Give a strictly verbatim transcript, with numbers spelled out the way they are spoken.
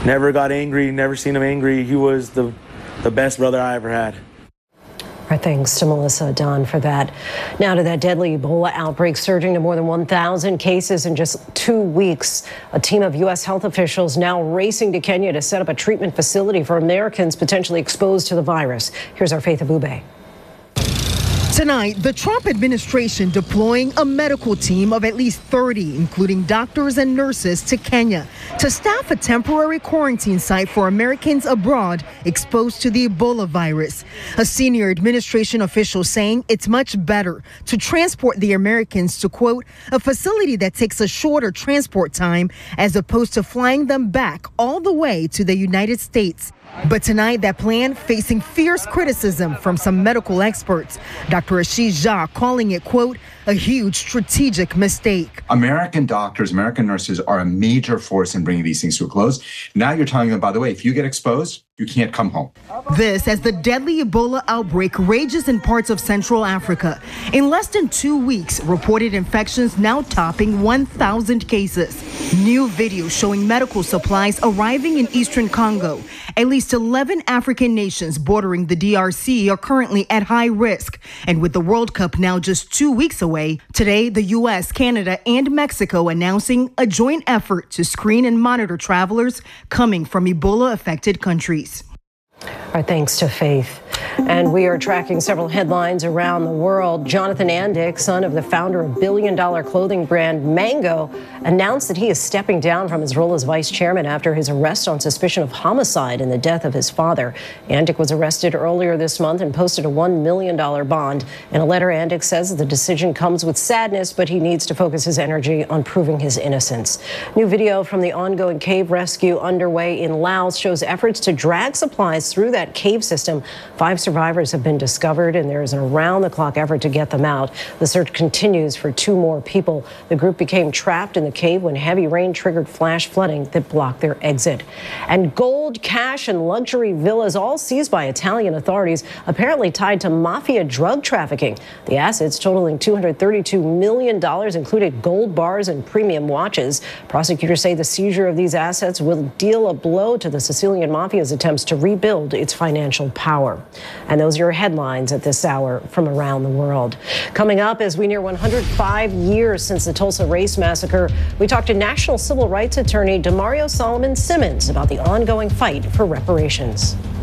Never got angry, never seen him angry. He was the, the best brother I ever had. Our thanks to Melissa Dunn for that. Now to that deadly Ebola outbreak surging to more than one thousand cases in just two weeks. A team of U S health officials now racing to Kenya to set up a treatment facility for Americans potentially exposed to the virus. Here's our Faith Abube. Tonight, the Trump administration deploying a medical team of at least thirty, including doctors and nurses, to Kenya to staff a temporary quarantine site for Americans abroad exposed to the Ebola virus. A senior administration official saying it's much better to transport the Americans to, quote, a facility that takes a shorter transport time as opposed to flying them back all the way to the United States. But tonight, that plan facing fierce criticism from some medical experts. Doctor Ashish Jha calling it, quote, a huge strategic mistake. American doctors, American nurses are a major force in bringing these things to a close. Now you're telling them, by the way, if you get exposed, you can't come home. This as the deadly Ebola outbreak rages in parts of Central Africa. In less than two weeks, reported infections now topping one thousand cases. New video showing medical supplies arriving in eastern Congo. At least eleven African nations bordering the D R C are currently at high risk. And with the World Cup now just two weeks away, today the U S, Canada, and Mexico announcing a joint effort to screen and monitor travelers coming from Ebola-affected countries. Our thanks to Faith. And we are tracking several headlines around the world. Jonathan Andick, son of the founder of billion-dollar clothing brand Mango, announced that he is stepping down from his role as vice chairman after his arrest on suspicion of homicide in the death of his father. Andick was arrested earlier this month and posted a one million dollars bond. In a letter, Andick says the decision comes with sadness, but he needs to focus his energy on proving his innocence. New video from the ongoing cave rescue underway in Laos shows efforts to drag supplies through that cave system. Five survivors have been discovered, and there is an around-the-clock effort to get them out. The search continues for two more people. The group became trapped in the cave when heavy rain triggered flash flooding that blocked their exit. And gold, cash, and luxury villas all seized by Italian authorities, apparently tied to mafia drug trafficking. The assets, totaling two hundred thirty-two million dollars, included gold bars and premium watches. Prosecutors say the seizure of these assets will deal a blow to the Sicilian mafia's attempts to rebuild its financial power. And those are your headlines at this hour from around the world. Coming up, as we near one hundred five years since the Tulsa Race Massacre, we talk to national civil rights attorney Damario Solomon Simmons about the ongoing fight for reparations.